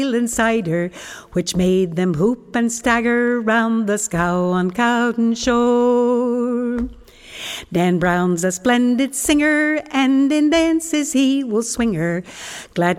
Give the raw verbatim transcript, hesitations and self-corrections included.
and cider, which made them hoop and stagger round the scow on Cowden shore. Dan Brown's a splendid singer, and in dances he will swing her. Glad